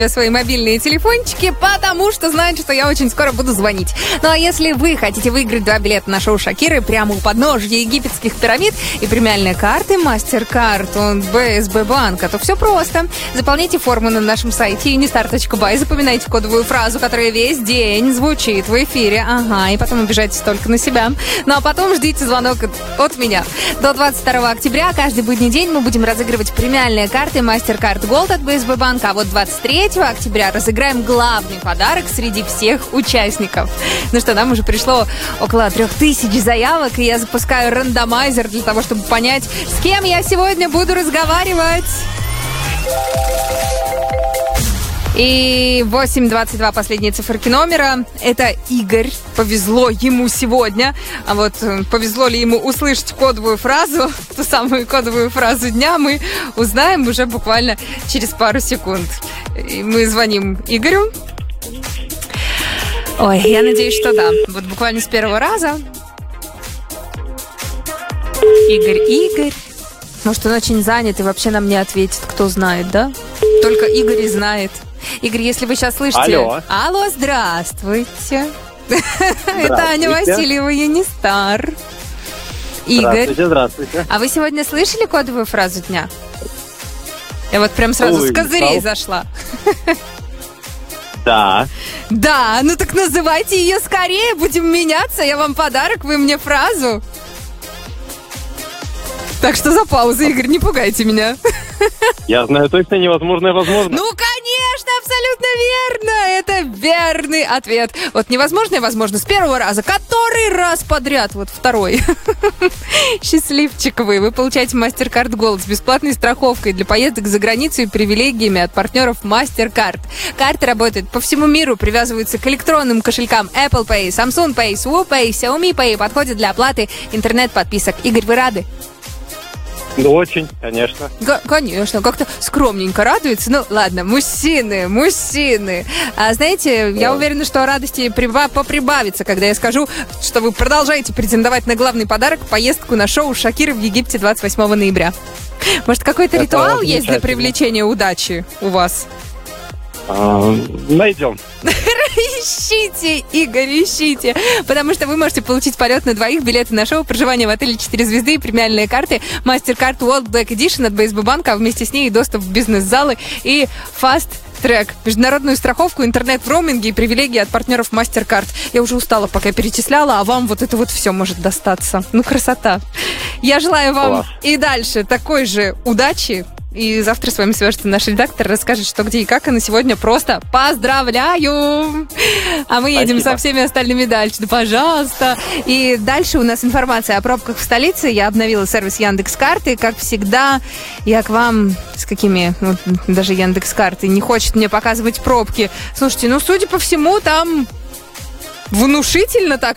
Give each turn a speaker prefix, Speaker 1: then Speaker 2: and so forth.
Speaker 1: свои мобильные телефончики, потому что знает, что я очень скоро буду звонить. Ну а если вы хотите выиграть 2 билета на шоу Шакиры прямо у подножья египетских пирамид и премиальные карты MasterCard от БСБ банка, то все просто. Заполняйте форму на нашем сайте unistar.by, запоминайте кодовую фразу, которая весь день звучит в эфире. Ага, и потом обижайтесь только на себя. Ну а потом ждите звонок от меня. До 22 октября каждый будний день мы будем разыгрывать премиальные карты MasterCard Gold от БСБ банка, а вот 23 октября разыграем главный подарок среди всех участников. Ну что, нам уже пришло около 3000 заявок, и я запускаю рандомайзер для того, чтобы понять, с кем я сегодня буду разговаривать. И 822 последние циферки номера. Это Игорь. Повезло ему сегодня. А вот повезло ли ему услышать кодовую фразу, ту самую кодовую фразу дня, мы узнаем уже буквально через пару секунд. И мы звоним Игорю. Ой, я надеюсь, что да. Вот буквально с первого раза. Игорь. Может, он очень занят и вообще нам не ответит, кто знает, да? Только Игорь и знает. Игорь, если вы сейчас слышите... Алло, здравствуйте. Это Аня Васильева, Юнистар. Игорь.
Speaker 2: Здравствуйте.
Speaker 1: А вы сегодня слышали кодовую фразу дня? Я вот прям сразу с козырей зашла.
Speaker 2: Да.
Speaker 1: Да, ну так называйте ее скорее, будем меняться. Я вам подарок, вы мне фразу. Так что за паузу, Игорь, не пугайте меня.
Speaker 2: Я знаю точно, невозможное возможно.
Speaker 1: Ну, конечно, абсолютно верно. Это верный ответ. Вот невозможное возможно с первого раза. Который раз подряд? Вот второй. Счастливчик вы. Вы получаете MasterCard Gold с бесплатной страховкой для поездок за границу и привилегиями от партнеров MasterCard. Карты работают по всему миру, привязываются к электронным кошелькам Apple Pay, Samsung Pay, Swoop Pay, Xiaomi Pay. Подходят для оплаты интернет-подписок. Игорь, вы рады?
Speaker 2: Ну, очень, конечно.
Speaker 1: Конечно, как-то скромненько радуется. Ну, ладно, мужчины. А знаете, я уверена, что радости прибавится, когда я скажу, что вы продолжаете претендовать на главный подарок — поездку на шоу Шакиры в Египте 28 ноября. Может, какой-то ритуал есть для привлечения удачи у вас?
Speaker 2: Найдем.
Speaker 1: Ищите, Игорь, ищите. Потому что вы можете получить полет на 2, билеты на шоу, проживание в отеле 4 звезды и премиальные карты MasterCard World Black Edition от БСБ банка, а вместе с ней и доступ в бизнес-залы и Fast Track, международную страховку, интернет в роуминге и привилегии от партнеров MasterCard. Я уже устала, пока я перечисляла, а вам вот это вот все может достаться. Ну, красота. Я желаю вам и дальше такой же удачи. И завтра с вами свяжется наш редактор, расскажет, что, где и как. И на сегодня просто поздравляю! А мы едем со всеми остальными дальше. Да, пожалуйста! И дальше у нас информация о пробках в столице. Я обновила сервис Яндекс.Карты. Как всегда, я к вам с какими... Ну, даже Яндекс.Карты не хочет мне показывать пробки. Слушайте, ну, судя по всему, там... Внушительно так